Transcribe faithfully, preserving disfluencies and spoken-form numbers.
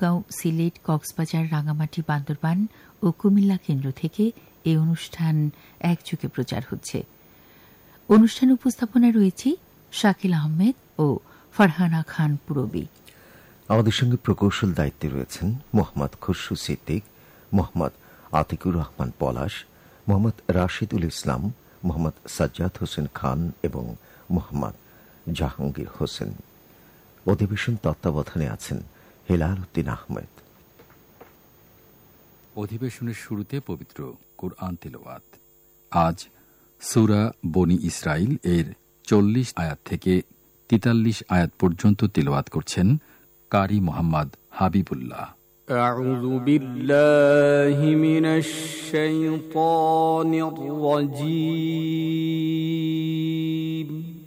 শিবগাঁও, সিলেট, কক্সবাজার, রাঙামাটি, বান্দরবান ও কুমিল্লা কেন্দ্র থেকে এই অনুষ্ঠান একযোগে প্রচার হচ্ছে। অনুষ্ঠান উপস্থাপনায় রয়েছে শাকিল আহমেদ ও ফারহানা খান পুরবী। আমাদের সঙ্গে প্রকৌশল দায়িত্বে রয়েছেন মোহাম্মদ খুরশু সিদ্দিক, মোহাম্মদ আতিকুর রহমান পলাশ, মোহাম্মদ রাশিদুল ইসলাম, মোহাম্মদ সাজ্জাদ হোসেন খান এবং মোহাম্মদ জাহাঙ্গীর হোসেন। অধিবেশন তত্ত্বাবধানে আছেন হেলাল উদ্দিন আহমেদ। অধিবেশনের শুরুতে পবিত্র কুরআন তিলাওয়াত। আজ সূরা বনি ইসরাইল এর চল্লিশ আয়াত থেকে তেতাল্লিশ আয়াত পর্যন্ত তিলাওয়াত করছেন কারি মোহাম্মদ হাবিবুল্লাহ। আউযু বিল্লাহি মিনাশ শাইতানির রাজীম।